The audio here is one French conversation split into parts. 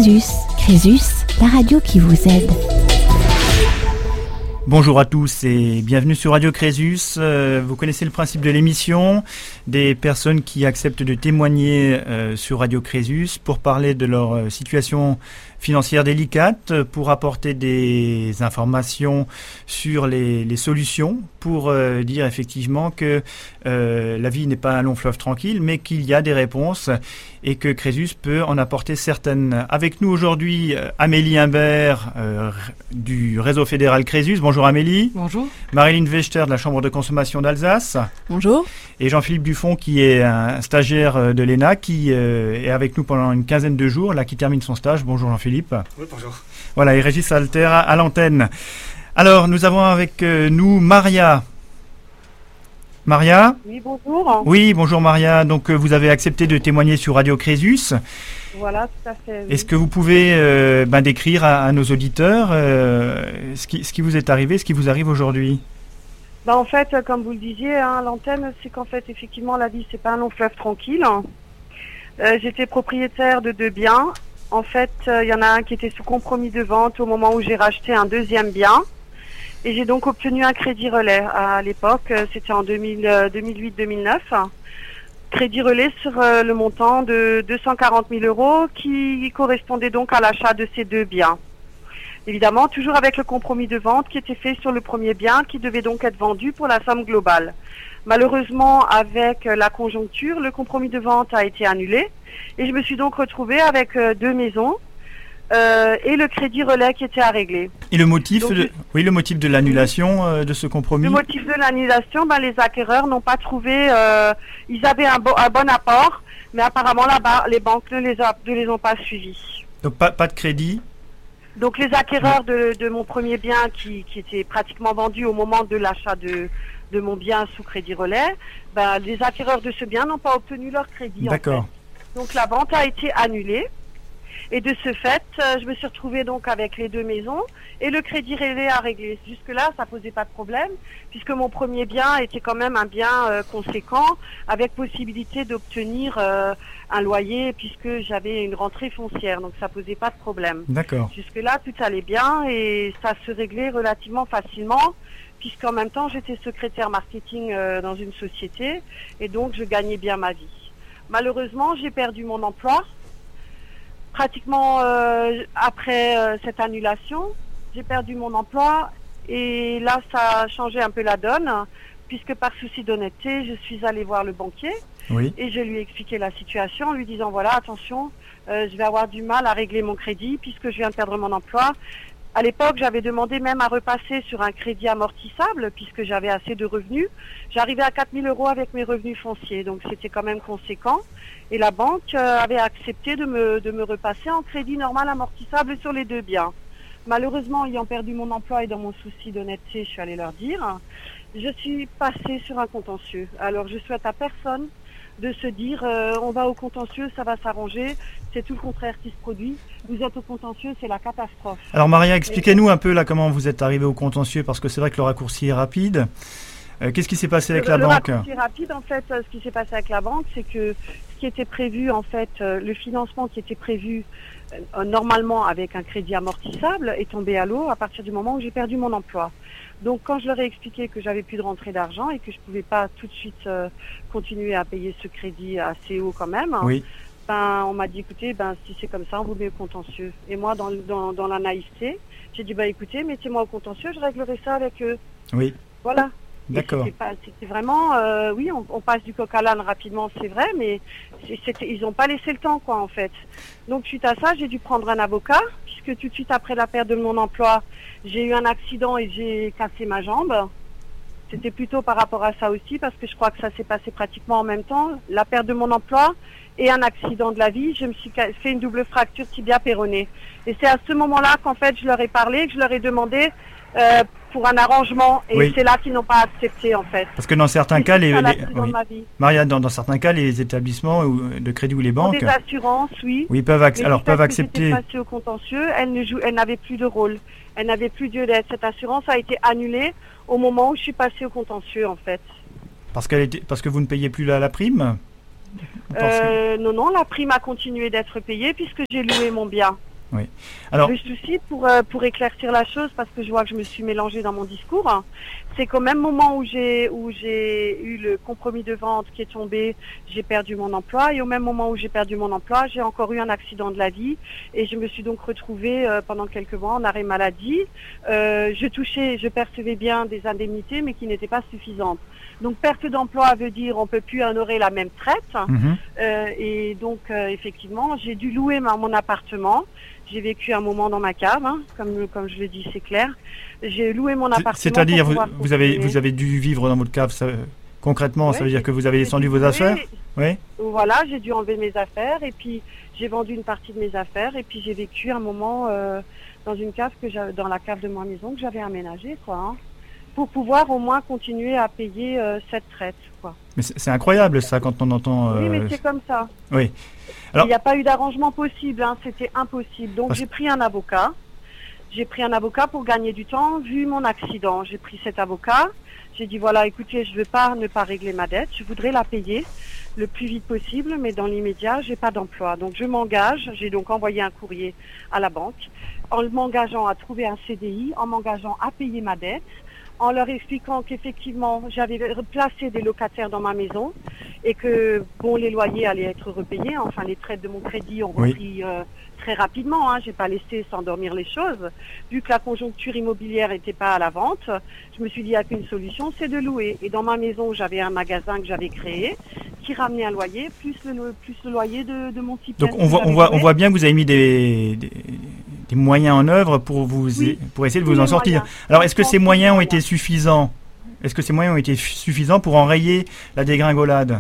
Crésus. Crésus, la radio qui vous aide. Bonjour à tous et bienvenue sur Radio Crésus. Vous connaissez le principe de l'émission, des personnes qui acceptent de témoigner sur Radio Crésus pour parler de leur situation financière délicate, pour apporter des informations sur les solutions, pour dire effectivement que la vie n'est pas un long fleuve tranquille, mais qu'il y a des réponses et que Crésus peut en apporter certaines. Avec nous aujourd'hui, Amélie Imbert du réseau fédéral Crésus. Bonjour Amélie. Bonjour. Marilyn Wechter de la Chambre de consommation d'Alsace. Bonjour. Et Jean-Philippe Dufont qui est un stagiaire de l'ENA qui est avec nous pendant une quinzaine de jours, là qui termine son stage. Bonjour Jean-Philippe. Oui, bonjour. Voilà, et Régis Alter à l'antenne. Alors, nous avons avec nous Maria. Maria ? Oui, bonjour. Oui, bonjour Maria. Donc, vous avez accepté de témoigner sur Radio Crésus. Voilà, tout à fait. Oui. Est-ce que vous pouvez décrire à nos auditeurs ce qui vous est arrivé, ce qui vous arrive aujourd'hui ? En fait, comme vous le disiez, à l'antenne, c'est qu'en fait, effectivement, la vie, c'est pas un long fleuve tranquille. J'étais propriétaire de 2 biens. En fait, il y en a un qui était sous compromis de vente au moment où j'ai racheté un deuxième bien. Et j'ai donc obtenu un crédit relais. À l'époque, c'était en 2008-2009. Crédit relais sur le montant de 240 000 € qui correspondait donc à l'achat de ces 2 biens. Évidemment, toujours avec le compromis de vente qui était fait sur le premier bien qui devait donc être vendu pour la somme globale. Malheureusement, avec la conjoncture, le compromis de vente a été annulé et je me suis donc retrouvée avec 2 maisons et le crédit relais qui était à régler. Et le motif, donc, le motif de l'annulation de ce compromis ? Le motif de l'annulation, les acquéreurs n'ont pas trouvé, ils avaient un bon apport, mais apparemment là-bas, les banques ne les ont pas suivis. Donc pas de crédit ? Donc les acquéreurs de mon premier bien qui était pratiquement vendu au moment de l'achat de mon bien sous crédit relais, les acquéreurs de ce bien n'ont pas obtenu leur crédit. D'accord. En fait. Donc la vente a été annulée et de ce fait, je me suis retrouvée donc avec les 2 maisons et le crédit relais à régler. Jusque-là, ça posait pas de problème puisque mon premier bien était quand même un bien conséquent avec possibilité d'obtenir un loyer puisque j'avais une rentrée foncière, donc ça posait pas de problème. D'accord. Jusque-là, tout allait bien et ça se réglait relativement facilement puisqu'en même temps, j'étais secrétaire marketing dans une société et donc je gagnais bien ma vie. Malheureusement, j'ai perdu mon emploi. Pratiquement après cette annulation, j'ai perdu mon emploi et là, ça a changé un peu la donne puisque par souci d'honnêteté, je suis allée voir le banquier. Oui. Et je lui ai expliqué la situation en lui disant voilà, attention, je vais avoir du mal à régler mon crédit puisque je viens de perdre mon emploi. À l'époque, j'avais demandé même à repasser sur un crédit amortissable puisque j'avais assez de revenus. J'arrivais à 4 000 € avec mes revenus fonciers, donc c'était quand même conséquent. Et la banque avait accepté de me repasser en crédit normal amortissable sur les 2 biens. Malheureusement, ayant perdu mon emploi et dans mon souci d'honnêteté, je suis allée leur dire, je suis passée sur un contentieux. Alors je souhaite à personne de se dire on va au contentieux, ça va s'arranger, c'est tout le contraire qui se produit. Vous êtes au contentieux, c'est la catastrophe. Alors Maria, expliquez-nous un peu là comment vous êtes arrivée au contentieux, parce que c'est vrai que le raccourci est rapide. Qu'est-ce qui s'est passé avec la banque ? Le raccourci rapide, en fait, ce qui s'est passé avec la banque, c'est que ce qui était prévu, en fait, le financement qui était prévu normalement avec un crédit amortissable est tombé à l'eau à partir du moment où j'ai perdu mon emploi. Donc quand je leur ai expliqué que j'avais plus de rentrée d'argent et que je pouvais pas tout de suite continuer à payer ce crédit assez haut quand même, oui. On m'a dit écoutez, si c'est comme ça, on vous met au contentieux. Et moi, dans la naïveté, j'ai dit écoutez, mettez-moi au contentieux, je réglerai ça avec eux. Oui. Voilà. D'accord. C'était vraiment, oui, on passe du coq à l'âne rapidement, c'est vrai, mais ils n'ont pas laissé le temps, quoi, en fait. Donc, suite à ça, j'ai dû prendre un avocat, puisque tout de suite après la perte de mon emploi, j'ai eu un accident et j'ai cassé ma jambe. C'était plutôt par rapport à ça aussi, parce que je crois que ça s'est passé pratiquement en même temps. La perte de mon emploi et un accident de la vie, je me suis fait une double fracture tibia-péroné. Et c'est à ce moment-là qu'en fait, je leur ai parlé, que je leur ai demandé pour un arrangement, et oui. C'est là qu'ils n'ont pas accepté en fait. Parce que dans certains cas, oui. Maria, dans certains cas, les établissements de crédit ou les banques, des assurances, oui, peuvent accepter. Passée au contentieux, elle n'avait plus de rôle, elle n'avait plus lieu d'être. Cette assurance a été annulée au moment où je suis passée au contentieux en fait. Parce que vous ne payez plus la prime. Non, la prime a continué d'être payée puisque j'ai loué mon bien. Oui. Alors, le souci, pour éclaircir la chose, parce que je vois que je me suis mélangée dans mon discours, hein, c'est qu'au même moment où j'ai eu le compromis de vente qui est tombé, j'ai perdu mon emploi, et au même moment où j'ai perdu mon emploi, j'ai encore eu un accident de la vie, et je me suis donc retrouvée pendant quelques mois en arrêt maladie. Je percevais bien des indemnités, mais qui n'étaient pas suffisantes. Donc perte d'emploi veut dire on peut plus honorer la même traite, et donc effectivement j'ai dû louer mon appartement. J'ai vécu un moment dans ma cave, hein, comme je le dis, c'est clair. J'ai loué mon appartement. C'est-à-dire, vous avez dû vivre dans votre cave, concrètement, ça veut dire que vous avez descendu vos affaires? Oui. Voilà, j'ai dû enlever mes affaires, et puis j'ai vendu une partie de mes affaires, et puis j'ai vécu un moment dans une cave dans la cave de ma maison que j'avais aménagée, quoi, hein, pour pouvoir au moins continuer à payer cette traite, quoi. Mais c'est incroyable ça quand on entend. Oui, mais c'est comme ça. Oui. Alors, il n'y a pas eu d'arrangement possible, hein, c'était impossible. Donc j'ai pris un avocat. J'ai pris un avocat pour gagner du temps, vu mon accident. J'ai pris cet avocat. J'ai dit voilà, écoutez, je ne veux ne pas régler ma dette. Je voudrais la payer le plus vite possible, mais dans l'immédiat, j'ai pas d'emploi. Donc je m'engage. J'ai donc envoyé un courrier à la banque en m'engageant à trouver un CDI, en m'engageant à payer ma dette, en leur expliquant qu'effectivement, j'avais placé des locataires dans ma maison et que bon, les loyers allaient être repayés. Enfin, les traites de mon crédit ont repris très rapidement. Hein. J'ai pas laissé s'endormir les choses. Vu que la conjoncture immobilière n'était pas à la vente, je me suis dit, il n'y a qu'une solution, c'est de louer. Et dans ma maison, j'avais un magasin que j'avais créé qui ramenait un loyer, plus le loyer de mon petit. Donc on voit bien que vous avez mis des moyens en œuvre pour essayer de vous en sortir. Alors est-ce que ces moyens ont été suffisants? Est-ce que ces moyens ont été suffisants pour enrayer la dégringolade?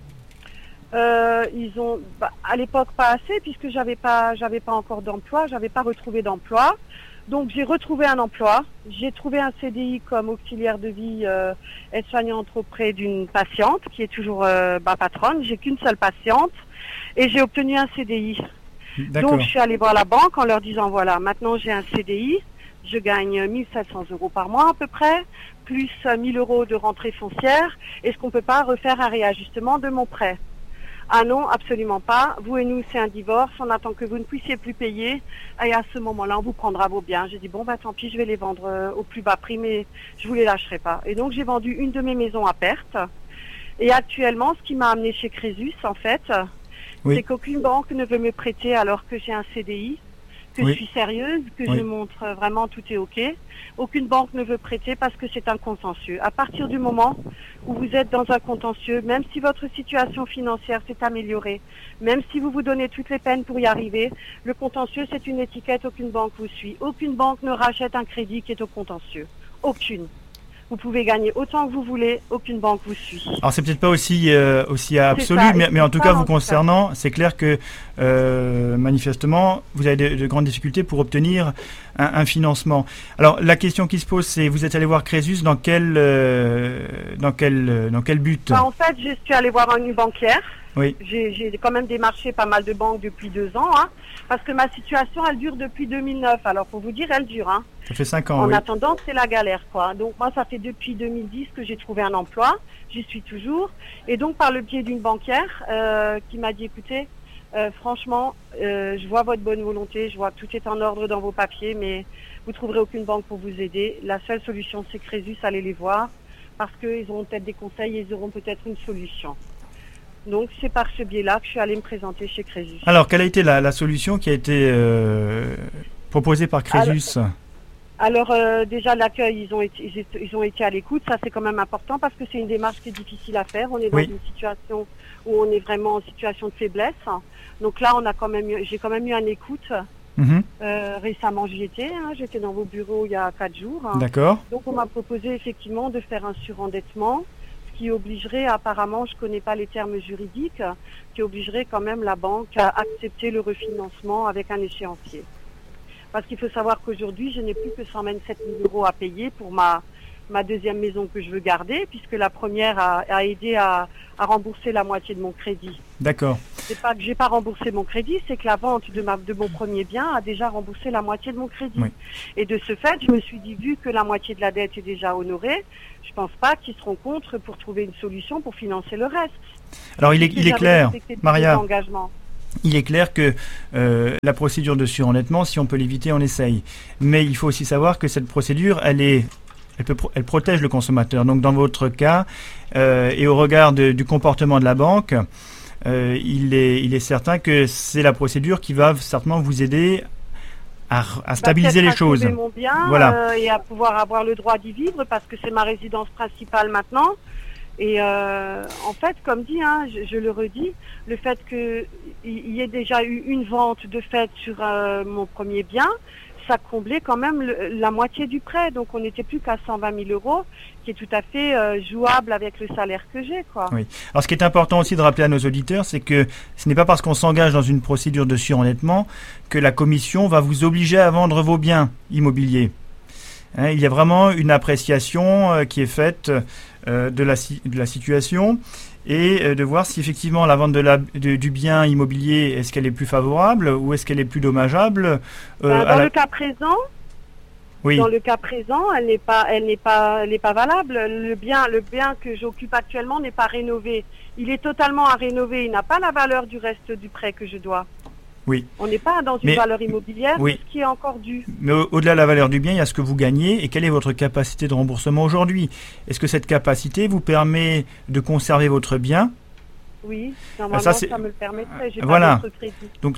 Ils ont, à l'époque, pas assez, puisque j'avais pas encore d'emploi, j'avais pas retrouvé d'emploi. Donc j'ai retrouvé un emploi. J'ai trouvé un CDI comme auxiliaire de vie aide-soignante auprès d'une patiente qui est toujours patronne. J'ai qu'une seule patiente et j'ai obtenu un CDI. D'accord. Donc je suis allée voir la banque en leur disant voilà, maintenant j'ai un CDI, je gagne 1 700 € par mois à peu près, plus 1 000 € de rentrée foncière. Est-ce qu'on peut pas refaire un réajustement de mon prêt? Ah non, absolument pas. Vous et nous, c'est un divorce. On attend que vous ne puissiez plus payer. Et à ce moment-là, on vous prendra vos biens. J'ai dit, bon, tant pis, je vais les vendre au plus bas prix, mais je vous les lâcherai pas. Et donc, j'ai vendu une de mes maisons à perte. Et actuellement, ce qui m'a amené chez Crésus, en fait, c'est qu'aucune banque ne veut me prêter alors que j'ai un CDI, que je suis sérieuse, que je montre vraiment tout est OK. Aucune banque ne veut prêter parce que c'est un contentieux. À partir du moment où vous êtes dans un contentieux, même si votre situation financière s'est améliorée, même si vous vous donnez toutes les peines pour y arriver, le contentieux, c'est une étiquette, aucune banque vous suit. Aucune banque ne rachète un crédit qui est au contentieux. Aucune. Vous pouvez gagner autant que vous voulez, aucune banque vous suit. Alors c'est peut-être pas aussi absolu, mais en tout cas vous concernant, c'est clair que manifestement vous avez de grandes difficultés pour obtenir un financement. Alors la question qui se pose, c'est vous êtes allé voir Crésus dans quel but? En fait, je suis allée voir une banquière. Oui. J'ai quand même démarché pas mal de banques depuis 2 ans, hein, parce que ma situation, elle dure depuis 2009. Alors, pour vous dire, elle dure. Hein. Ça fait 5 ans, En attendant, c'est la galère, quoi. Donc, moi, ça fait depuis 2010 que j'ai trouvé un emploi. J'y suis toujours. Et donc, par le biais d'une banquière qui m'a dit, écoutez, franchement, je vois votre bonne volonté, je vois que tout est en ordre dans vos papiers, mais vous trouverez aucune banque pour vous aider. La seule solution, c'est Crésus, allez les voir, parce qu'ils auront peut-être des conseils et ils auront peut-être une solution. Donc c'est par ce biais-là que je suis allée me présenter chez Crésus. Alors quelle a été la solution qui a été proposée par Crésus? Alors déjà l'accueil, ils ont été à l'écoute, ça c'est quand même important parce que c'est une démarche qui est difficile à faire. On est dans une situation où on est vraiment en situation de faiblesse. Donc là j'ai quand même eu une écoute. Récemment j'y étais, j'étais dans vos bureaux il y a 4 jours. D'accord. Donc on m'a proposé effectivement de faire un surendettement qui obligerait, apparemment, je ne connais pas les termes juridiques, qui obligerait quand même la banque à accepter le refinancement avec un échéancier. Parce qu'il faut savoir qu'aujourd'hui, je n'ai plus que 127 000 € à payer pour ma deuxième maison que je veux garder, puisque la première a aidé à rembourser la moitié de mon crédit. D'accord. C'est pas que j'ai pas remboursé mon crédit, c'est que la vente de mon premier bien a déjà remboursé la moitié de mon crédit. Oui. Et de ce fait, je me suis dit, vu que la moitié de la dette est déjà honorée, je pense pas qu'ils seront contre pour trouver une solution pour financer le reste. Alors il est clair, Maria. il est clair que la procédure de surendettement, si on peut l'éviter, on essaye. Mais il faut aussi savoir que cette procédure, elle protège le consommateur. Donc dans votre cas, et au regard du comportement de la banque, il est certain que c'est la procédure qui va certainement vous aider à stabiliser les choses. Mon bien, voilà. Et à pouvoir avoir le droit d'y vivre parce que c'est ma résidence principale maintenant. Et en fait, comme dit, je le redis, le fait qu'il y ait déjà eu une vente de fait sur mon premier bien, ça comblait quand même la moitié du prêt. Donc on n'était plus qu'à 120 000 €, qui est tout à fait jouable avec le salaire que j'ai, quoi. Oui. Alors ce qui est important aussi de rappeler à nos auditeurs, c'est que ce n'est pas parce qu'on s'engage dans une procédure de surendettement que la commission va vous obliger à vendre vos biens immobiliers. Il y a vraiment une appréciation qui est faite de la situation et de voir si effectivement la vente du bien immobilier, est-ce qu'elle est plus favorable ou est-ce qu'elle est plus dommageable le cas présent. Oui. Dans le cas présent, elle n'est pas valable. Le bien que j'occupe actuellement n'est pas rénové. Il est totalement à rénover. Il n'a pas la valeur du reste du prêt que je dois. Oui. On n'est pas dans une valeur immobilière, c'est ce qui est encore dû. Mais au-delà de la valeur du bien, il y a ce que vous gagnez et quelle est votre capacité de remboursement aujourd'hui. Est-ce que cette capacité vous permet de conserver votre bien ? Oui, normalement ça me le permettrait. J'ai voilà. Pas d'autre crédit. Donc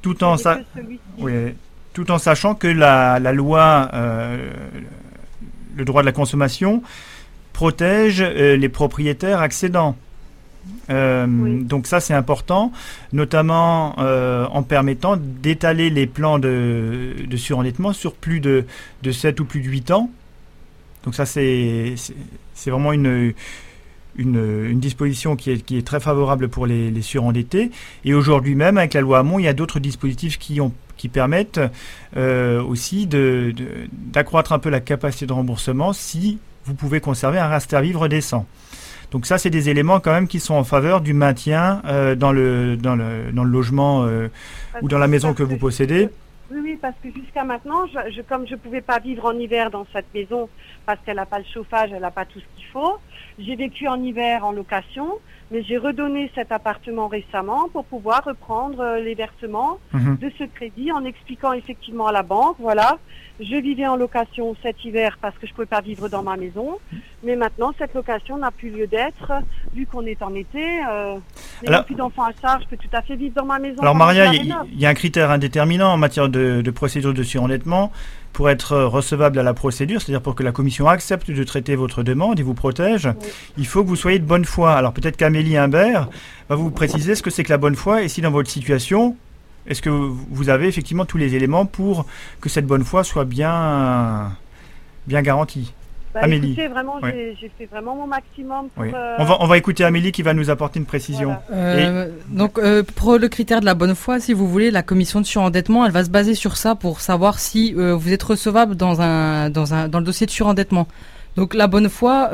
tout en sachant que la loi, le droit de la consommation, protège les propriétaires accédants. Donc ça c'est important, notamment en permettant d'étaler les plans de surendettement sur plus de 7 ou plus de 8 ans. Donc ça c'est vraiment une disposition qui est très favorable pour les surendettés. Et aujourd'hui même, avec la loi Hamon, il y a d'autres dispositifs qui permettent aussi d'accroître un peu la capacité de remboursement si vous pouvez conserver un reste à vivre décent. Donc ça, c'est des éléments quand même qui sont en faveur du maintien dans le logement ou dans la maison que vous possédez. Oui, parce que jusqu'à maintenant, comme je ne pouvais pas vivre en hiver dans cette maison parce qu'elle n'a pas le chauffage, elle n'a pas tout ce qu'il faut, j'ai vécu en hiver en location, mais j'ai redonné cet appartement récemment pour pouvoir reprendre les versements de ce crédit en expliquant effectivement à la banque, voilà, je vivais en location cet hiver parce que je ne pouvais pas vivre dans ma maison, mais maintenant cette location n'a plus lieu d'être, vu qu'on est en été, n'ayant plus d'enfants à charge, je peux tout à fait vivre dans ma maison. Alors Maria, il y a un critère indéterminant en matière de procédure de surendettement pour être recevable à la procédure, c'est-à-dire pour que la commission accepte de traiter votre demande et vous protège, il faut que vous soyez de bonne foi. Alors peut-être qu'Amélie Imbert va vous préciser ce que c'est que la bonne foi et si dans votre situation, est-ce que vous avez effectivement tous les éléments pour que cette bonne foi soit bien garantie? Amélie. Écoutez, vraiment, j'ai fait vraiment mon maximum pour... On va écouter Amélie qui va nous apporter une précision. Voilà. Donc, pour le critère de la bonne foi, si vous voulez, la commission de surendettement, elle va se baser sur ça pour savoir si vous êtes recevable dans le dossier de surendettement. Donc, la bonne foi...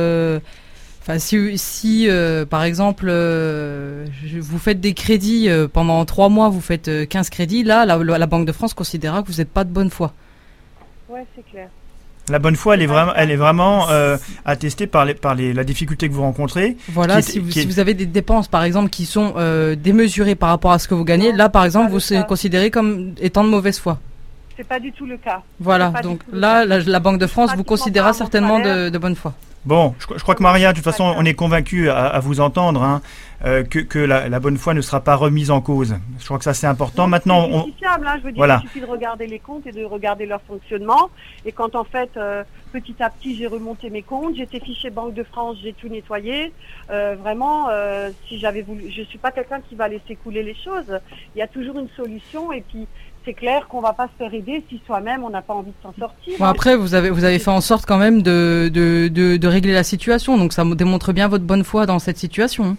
si par exemple, vous faites des crédits pendant 3 mois, vous faites 15 crédits, là, la Banque de France considérera que vous n'êtes pas de bonne foi. Ouais, c'est clair. La bonne foi, elle est vraiment attestée par la difficulté que vous rencontrez. Voilà, si vous avez des dépenses, par exemple, qui sont démesurées par rapport à ce que vous gagnez, là, par exemple, vous serez considéré comme étant de mauvaise foi. C'est pas du tout le cas. Voilà, donc là, la Banque de France vous considérera certainement de bonne foi. Bon, je crois que Maria, de toute façon, on est convaincu à vous entendre que la bonne foi ne sera pas remise en cause. Je crois que ça c'est important. Maintenant, c'est justifiable, je veux dire, il suffit de regarder les comptes et de regarder leur fonctionnement. Et quand en fait, petit à petit, j'ai remonté mes comptes, j'étais fichée Banque de France, j'ai tout nettoyé. Vraiment, si j'avais voulu, je suis pas quelqu'un qui va laisser couler les choses. Il y a toujours une solution et puis. C'est clair qu'on va pas se faire aider si soi-même on n'a pas envie de s'en sortir. Bon, après, vous avez fait en sorte quand même de régler la situation, donc ça démontre bien votre bonne foi dans cette situation.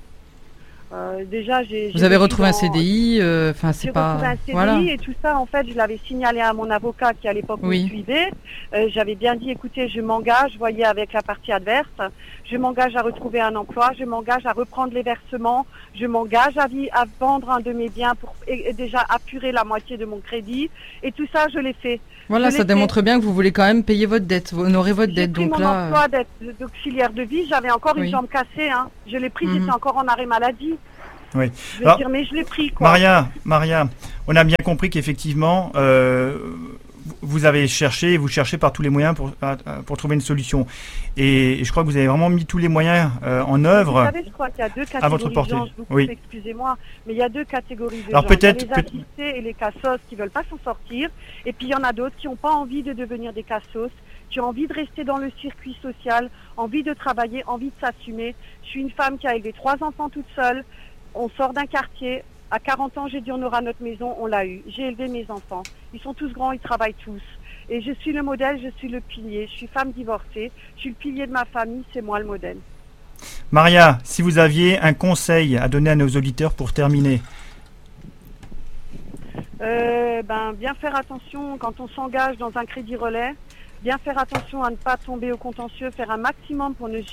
Déjà, vous avez retrouvé un CDI, c'est pas. J'ai retrouvé un CDI voilà. Et tout ça, en fait, je l'avais signalé à mon avocat qui à l'époque me suivait. J'avais bien dit, écoutez, je m'engage, voyez avec la partie adverse, je m'engage à retrouver un emploi, je m'engage à reprendre les versements, je m'engage à vendre un de mes biens pour déjà apurer la moitié de mon crédit. Et tout ça, je l'ai fait. Voilà, ça démontre bien que vous voulez quand même payer votre dette, honorer votre dette. J'ai pris mon emploi d'auxiliaire de vie, j'avais encore une jambe cassée. Je l'ai pris, j'étais encore en arrêt maladie. Oui. Je vais dire, mais je l'ai pris, quoi. Maria, on a bien compris qu'effectivement, vous avez cherché, vous cherchez par tous les moyens pour trouver une solution. Et je crois que vous avez vraiment mis tous les moyens en œuvre. Vous savez, je crois qu'il y a deux catégories à votre portée. de gens. Je vous coupe, Oui. excusez-moi, mais il y a deux catégories de Alors gens. peut-être- Il y a les assistés et les cassos qui veulent pas s'en sortir. Et puis il y en a d'autres qui n'ont pas envie de devenir des cassos, qui ont envie de rester dans le circuit social, envie de travailler, envie de s'assumer. Je suis une femme qui a élevé 3 enfants toute seule. On sort d'un quartier. À 40 ans, j'ai dit on aura notre maison, on l'a eu. J'ai élevé mes enfants. Ils sont tous grands, ils travaillent tous. Et je suis le modèle, je suis le pilier. Je suis femme divorcée, je suis le pilier de ma famille, c'est moi le modèle. Maria, si vous aviez un conseil à donner à nos auditeurs pour terminer. Bien faire attention quand on s'engage dans un crédit relais, bien faire attention à ne pas tomber au contentieux, faire un maximum pour ne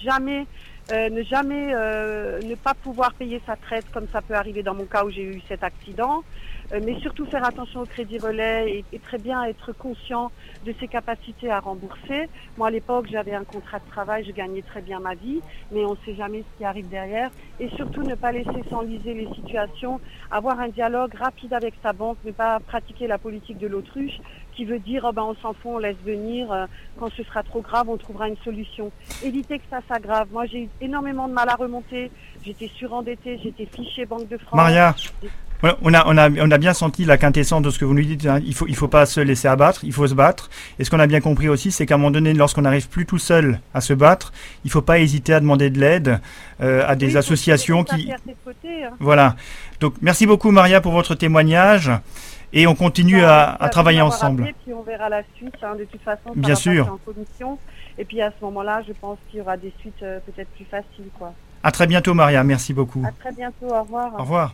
pas pouvoir payer sa traite, comme ça peut arriver dans mon cas où j'ai eu cet accident. Mais surtout faire attention au crédit relais et très bien être conscient de ses capacités à rembourser. Moi, à l'époque, j'avais un contrat de travail, je gagnais très bien ma vie, mais on ne sait jamais ce qui arrive derrière. Et surtout, ne pas laisser s'enliser les situations, avoir un dialogue rapide avec sa banque, ne pas pratiquer la politique de l'autruche, qui veut dire on s'en fout, on laisse venir, quand ce sera trop grave, on trouvera une solution. Éviter que ça s'aggrave. Moi, j'ai eu énormément de mal à remonter, j'étais surendettée, j'étais fichée Banque de France. Maria, on a bien senti la quintessence de ce que vous nous dites. Hein. Il faut pas se laisser abattre, il faut se battre. Et ce qu'on a bien compris aussi, c'est qu'à un moment donné, lorsqu'on n'arrive plus tout seul à se battre, il faut pas hésiter à demander de l'aide à des associations qui. Côté, hein. Voilà. Donc merci beaucoup Maria pour votre témoignage. Et on continue à travailler ensemble. Appelé, puis on verra la suite. Hein, de toute façon, ça bien va sûr. passer en commission. Et puis à ce moment-là, je pense qu'il y aura des suites peut-être plus faciles, quoi. À très bientôt Maria, merci beaucoup. À très bientôt, au revoir. Au revoir.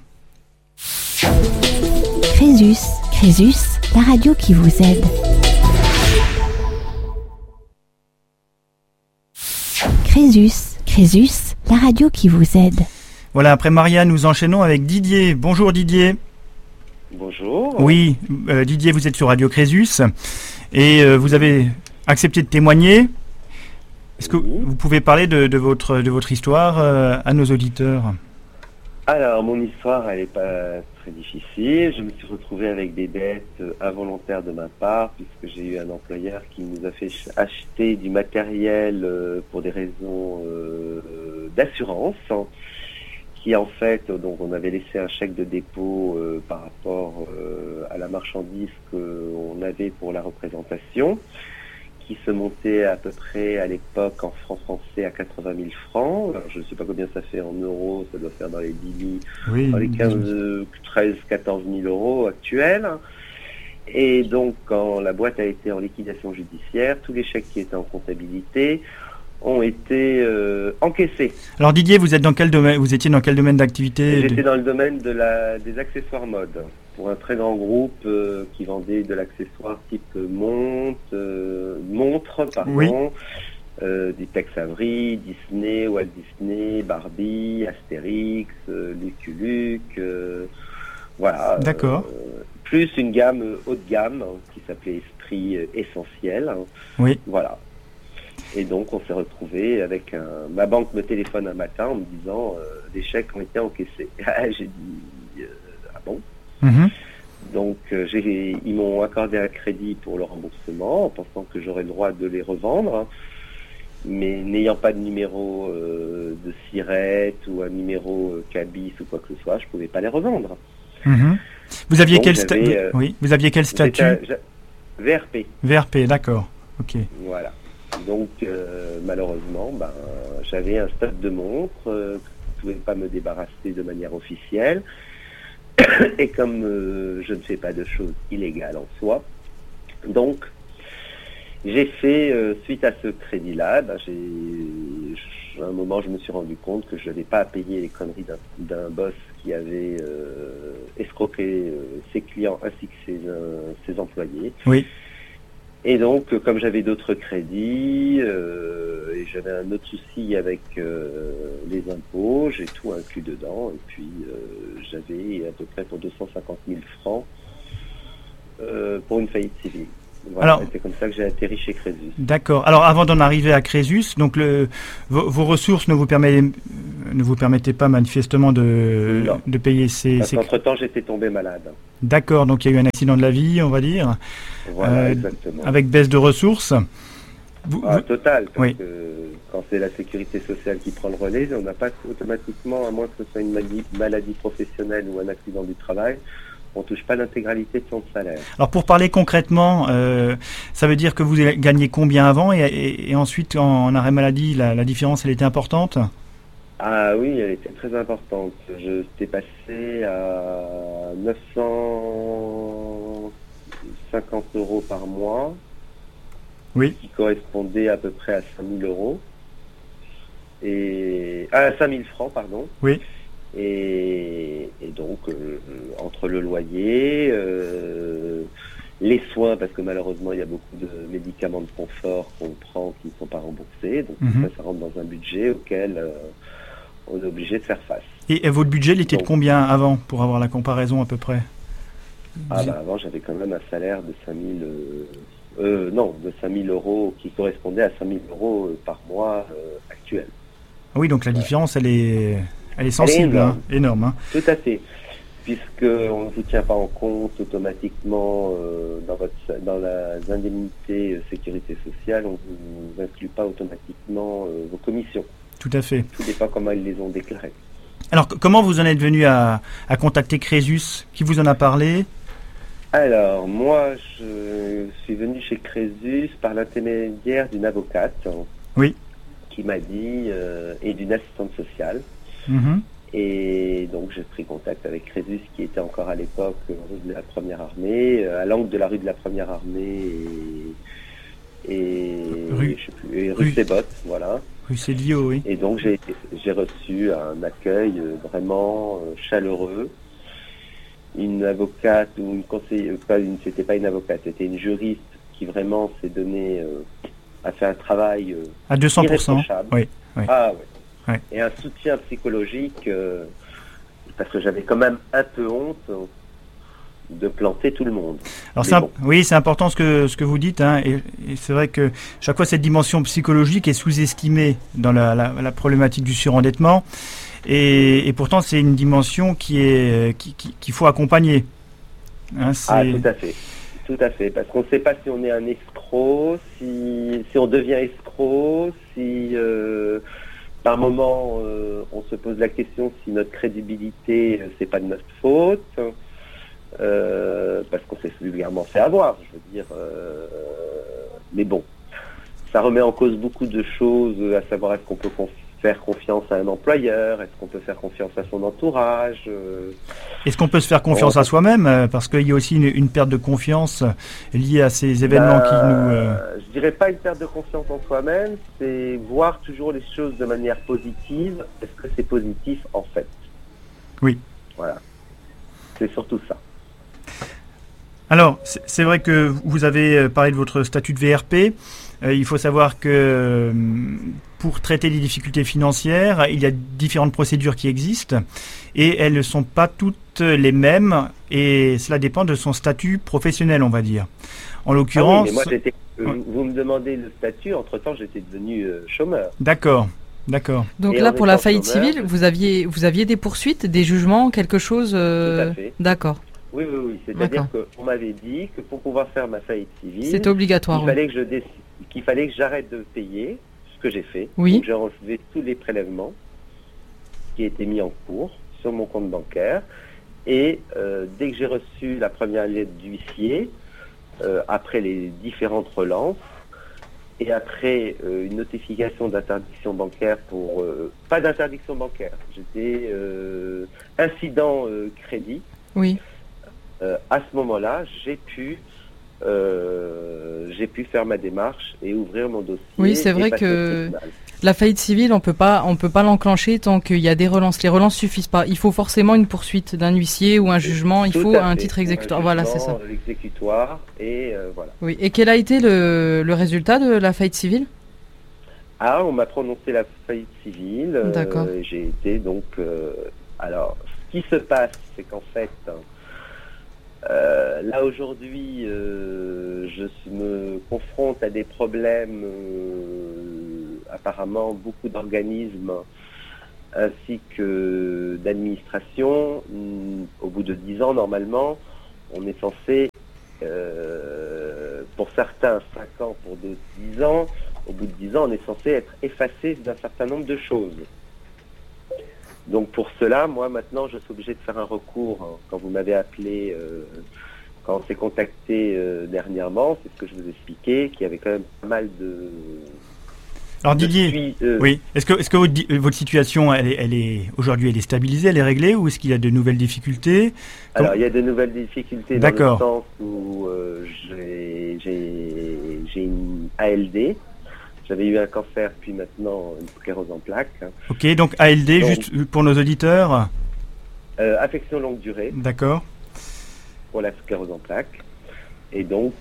Crésus, la radio qui vous aide. Crésus, la radio qui vous aide. Voilà, après Maria, nous enchaînons avec Didier. Bonjour Didier. Bonjour. Oui, Didier, vous êtes sur Radio Crésus et vous avez accepté de témoigner. Est-ce que vous pouvez parler de votre histoire à nos auditeurs ? Alors, mon histoire, elle n'est pas très difficile. Je me suis retrouvé avec des dettes involontaires de ma part, puisque j'ai eu un employeur qui nous a fait acheter du matériel pour des raisons d'assurance, qui en fait, donc on avait laissé un chèque de dépôt par rapport à la marchandise qu'on avait pour la représentation, qui se montait à peu près à l'époque en francs français à 80 000 francs. Alors, je ne sais pas combien ça fait en euros, ça doit faire dans les 10 000, dans les 13, 14 000 euros actuels. Et donc, quand la boîte a été en liquidation judiciaire, tous les chèques qui étaient en comptabilité ont été encaissés. Alors Didier, vous êtes dans quel domaine ? Vous étiez dans quel domaine d'activité ? J'étais dans le domaine des accessoires mode, pour un très grand groupe qui vendait de l'accessoire type montre, oui. Du Tex Avery, Disney, Walt Disney, Barbie, Astérix, Lucky Luke, voilà. D'accord. Plus une gamme haut de gamme qui s'appelait Esprit Essentiel. Oui. Voilà. Et donc on s'est retrouvé avec ma banque me téléphone un matin en me disant des chèques ont été encaissés. J'ai dit ah bon. Mm-hmm. Donc ils m'ont accordé un crédit pour le remboursement en pensant que j'aurais le droit de les revendre, mais n'ayant pas de numéro de SIRET ou un numéro CABIS ou quoi que ce soit, je ne pouvais pas les revendre. Mm-hmm. Vous aviez donc, quel statut Oui, vous aviez quel statut VRP. VRP, d'accord. Ok. Voilà. Donc malheureusement, j'avais un stock de montres que je ne pouvais pas me débarrasser de manière officielle. Et comme je ne fais pas de choses illégales en soi, donc j'ai fait, suite à ce crédit-là, à un moment je me suis rendu compte que je n'avais pas à payer les conneries d'un boss qui avait escroqué ses clients ainsi que ses employés. Oui. Et donc, comme j'avais d'autres crédits, et j'avais un autre souci avec les impôts, j'ai tout inclus dedans, et puis j'avais à peu près pour 250 000 francs pour une faillite civile. Voilà, c'est comme ça que j'ai atterri chez Crésus. D'accord. Alors, avant d'en arriver à Crésus, donc vos ressources ne vous permettent ne vous permettait pas manifestement de payer Parce qu'entre-temps, j'étais tombé malade. D'accord, donc il y a eu un accident de la vie, on va dire. Voilà, exactement. Avec baisse de ressources. Total, parce oui. que quand c'est la sécurité sociale qui prend le relais, on n'a pas automatiquement, à moins que ce soit une maladie professionnelle ou un accident du travail, on touche pas l'intégralité de son salaire. Alors pour parler concrètement, ça veut dire que vous gagnez combien avant et ensuite en arrêt maladie, la différence elle était importante? Ah oui, elle était très importante. Je t'ai passé à 950 € par mois. Oui. Qui correspondait à peu près à 5 000 €. Et 5 000 francs, pardon. Oui. Et donc, entre le loyer, les soins, parce que malheureusement, il y a beaucoup de médicaments de confort qu'on prend qui ne sont pas remboursés. Donc, ça rentre dans un budget auquel on est obligé de faire face. Et votre budget, il était de combien avant, pour avoir la comparaison à peu près? Avant, j'avais quand même un salaire de 5 000 € qui correspondait à 5 000 € par mois actuel. Oui, donc la différence, elle est sensible, énorme. Hein. Tout à fait, puisqu'on ne vous tient pas en compte automatiquement dans les indemnités sécurité sociale, on ne vous inclut pas automatiquement vos commissions. Tout à fait. Tout dépend comment ils les ont déclarées. Alors, comment vous en êtes venu à contacter Crésus? Qui vous en a parlé? Alors, moi, je suis venu chez Crésus par l'intermédiaire d'une avocate. Oui. Qui m'a dit, et d'une assistante sociale. Et donc, j'ai pris contact avec Crésus, qui était encore à l'époque rue de la Première Armée, à l'angle de la rue de la Première Armée et rue Sébotte, voilà. Rue Cédio, oui. Et donc, j'ai reçu un accueil vraiment chaleureux. Une avocate ou une conseillère, c'était pas une avocate, c'était une juriste qui vraiment s'est donnée a fait un travail à 200%. Oui. Ah ouais. Et un soutien psychologique parce que j'avais quand même un peu honte de planter tout le monde. Alors oui, c'est important ce que vous dites, hein, et c'est vrai que chaque fois cette dimension psychologique est sous-estimée dans la problématique du surendettement, et pourtant c'est une dimension qu'il faut accompagner. Hein, tout à fait, parce qu'on ne sait pas si on est un escroc, si on devient escroc, si par moment on se pose la question si notre crédibilité c'est pas de notre faute. Parce qu'on s'est vulgairement fait avoir, je veux dire. Mais bon, ça remet en cause beaucoup de choses, à savoir est-ce qu'on peut faire confiance à un employeur, est-ce qu'on peut faire confiance à son entourage. Est-ce qu'on peut se faire confiance à soi-même? Parce qu'il y a aussi une perte de confiance liée à ces événements qui nous... Je dirais pas une perte de confiance en soi-même, c'est voir toujours les choses de manière positive. Est-ce que c'est positif en fait? Oui. Voilà. C'est surtout ça. Alors, c'est vrai que vous avez parlé de votre statut de VRP. Il faut savoir que pour traiter des difficultés financières, il y a différentes procédures qui existent et elles ne sont pas toutes les mêmes et cela dépend de son statut professionnel, on va dire. En l'occurrence... Ah oui, mais moi, vous me demandez le statut, entre-temps j'étais devenu chômeur. D'accord. Donc là, pour la faillite civile, vous aviez des poursuites, des jugements, quelque chose... Tout à fait. D'accord. Oui. C'est-à-dire qu'on m'avait dit que pour pouvoir faire ma faillite civile, c'était obligatoire. Qu'il fallait que j'arrête de payer, ce que j'ai fait. Oui. Donc j'ai enlevé tous les prélèvements qui étaient mis en cours sur mon compte bancaire. Et dès que j'ai reçu la première lettre d'huissier, après les différentes relances, et après une notification d'interdiction bancaire pour... pas d'interdiction bancaire, j'étais incident crédit. Oui. À ce moment-là, j'ai pu faire ma démarche et ouvrir mon dossier. Oui, c'est vrai que la faillite civile, on peut pas l'enclencher tant qu'il y a des relances. Les relances suffisent pas. Il faut forcément une poursuite d'un huissier ou un jugement. Il faut un titre exécutoire. Voilà, c'est ça. Exécutoire et voilà. Oui. Et quel a été le résultat de la faillite civile? On m'a prononcé la faillite civile. D'accord. J'ai été donc. Alors, ce qui se passe, c'est qu'en fait. Là aujourd'hui, je me confronte à des problèmes. Apparemment, beaucoup d'organismes ainsi que d'administration. Au bout de 10 ans, normalement, on est censé, pour certains 5 ans, pour d'autres 10 ans, au bout de 10 ans, on est censé être effacé d'un certain nombre de choses. Donc pour cela, moi maintenant, je suis obligé de faire un recours. Quand vous m'avez appelé, quand on s'est contacté dernièrement, c'est ce que je vous expliquais, qu'il y avait quand même pas mal de... Alors Didier, oui. Est-ce que votre situation, elle est aujourd'hui, elle est stabilisée, elle est réglée, ou est-ce qu'il y a de nouvelles difficultés? Alors il y a de nouvelles difficultés dans le sens où j'ai une ALD. J'avais eu un cancer, puis maintenant une sclérose en plaques. Ok, donc ALD, juste pour nos auditeurs. Affection longue durée. D'accord. Pour la sclérose en plaques. Et donc,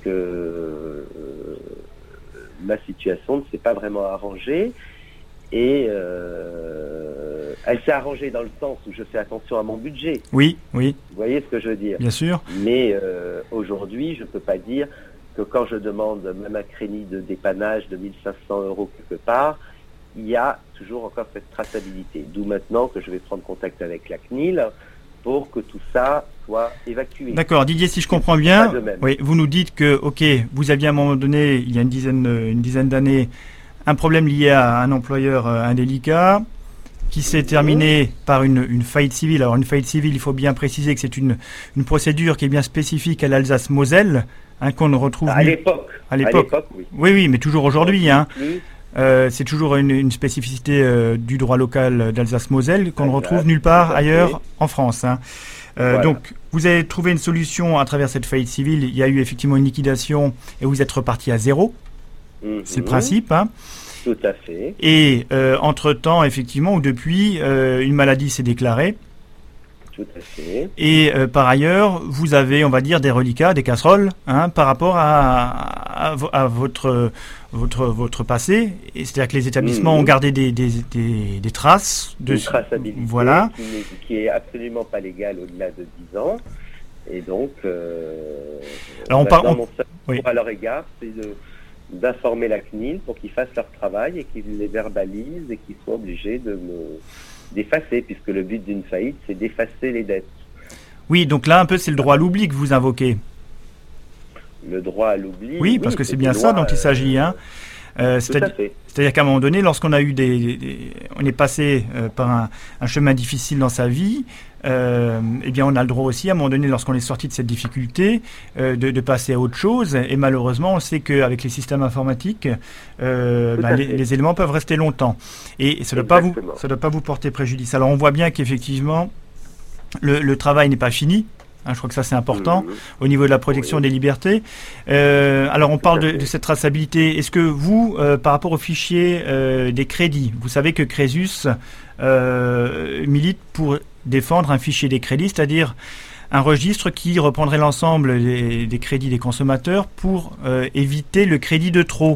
ma situation ne s'est pas vraiment arrangée. Et elle s'est arrangée dans le sens où je fais attention à mon budget. Oui, oui. Vous voyez ce que je veux dire? Bien sûr. Mais aujourd'hui, je ne peux pas dire que quand je demande même un crédit de dépannage de 1 500 € quelque part, il y a toujours encore cette traçabilité. D'où maintenant que je vais prendre contact avec la CNIL pour que tout ça soit évacué. D'accord, Didier, si je comprends bien, oui, vous nous dites que, ok, vous aviez à un moment donné, il y a une dizaine d'années, un problème lié à un employeur indélicat qui s'est terminé par une faillite civile. Alors une faillite civile, il faut bien préciser que c'est une procédure qui est bien spécifique à l'Alsace-Moselle, qu'on ne retrouve à l'époque. À l'époque, oui. Oui, mais toujours aujourd'hui. C'est toujours une spécificité du droit local d'Alsace-Moselle qu'on ne retrouve nulle part ailleurs en France. Voilà. Donc, vous avez trouvé une solution à travers cette faillite civile. Il y a eu effectivement une liquidation et vous êtes reparti à zéro. C'est le principe. Tout à fait. Et entre-temps, effectivement, ou depuis, une maladie s'est déclarée. Tout à fait. Et par ailleurs, vous avez, on va dire, des reliquats, des casseroles, par rapport à votre passé. Et c'est-à-dire que les établissements ont gardé des traces de traçabilité, voilà, qui est absolument pas légale au-delà de 10 ans. Et donc, alors mon seul à leur égard, c'est d'informer la CNIL pour qu'ils fassent leur travail et qu'ils les verbalisent et qu'ils soient obligés d'effacer, puisque le but d'une faillite, c'est d'effacer les dettes. Oui, donc là, un peu, c'est le droit à l'oubli que vous invoquez. Le droit à l'oubli. Oui, parce que c'est bien ça dont il s'agit. C'est-à-dire qu'à un moment donné, lorsqu'on a eu on est passé par un chemin difficile dans sa vie, eh bien, on a le droit aussi, à un moment donné, lorsqu'on est sorti de cette difficulté, de passer à autre chose. Et malheureusement, on sait qu'avec les systèmes informatiques, les éléments peuvent rester longtemps. Et ça ne doit pas vous porter préjudice. Alors, on voit bien qu'effectivement, le travail n'est pas fini. Je crois que ça, c'est important au niveau de la protection des libertés. Alors, on parle de cette traçabilité. Est-ce que vous, par rapport au fichier des crédits, vous savez que Crésus milite pour défendre un fichier des crédits, c'est-à-dire un registre qui reprendrait l'ensemble des crédits des consommateurs pour éviter le crédit de trop.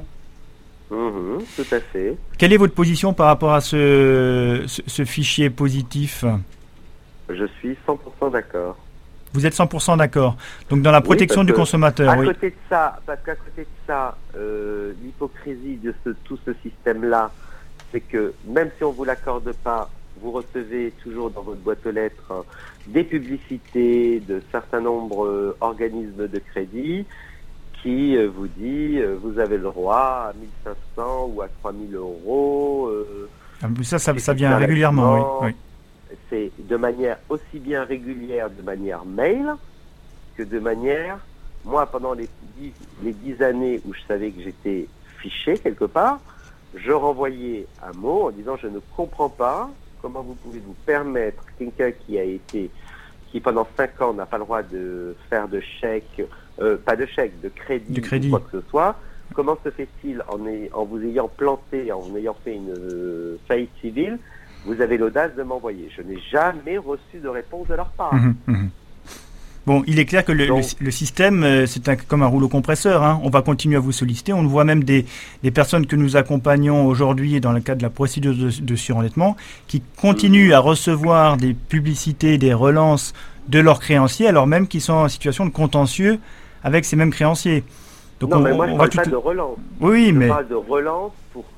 Tout à fait. Quelle est votre position par rapport à ce fichier positif? Je suis 100% d'accord. Vous êtes 100% d'accord. Donc dans la protection du consommateur. Parce qu'à côté de ça, l'hypocrisie de tout ce système-là, c'est que même si on ne vous l'accorde pas, vous recevez toujours dans votre boîte aux lettres des publicités de certains nombres organismes de crédit qui vous dit vous avez le droit à 1 500 ou à 3 000 €. Ça vient régulièrement, oui. C'est de manière aussi bien régulière de manière mail que de manière... Moi, pendant les 10 années où je savais que j'étais fiché quelque part, je renvoyais un mot en disant « Je ne comprends pas comment vous pouvez vous permettre, quelqu'un qui pendant 5 ans n'a pas le droit de faire de chèque, de crédit, ou quoi que ce soit, comment se fait-il en vous ayant planté, en vous ayant fait une faillite civile, vous avez l'audace de m'envoyer. Je n'ai jamais reçu de réponse de leur part. Bon, il est clair que le système, c'est comme un rouleau compresseur. On va continuer à vous solliciter. On voit même des personnes que nous accompagnons aujourd'hui dans le cadre de la procédure de surendettement qui continuent à recevoir des publicités, des relances de leurs créanciers, alors même qu'ils sont en situation de contentieux avec ces mêmes créanciers. Donc moi, je ne parle pas de relance. Oui, mais... Je parle de relance pour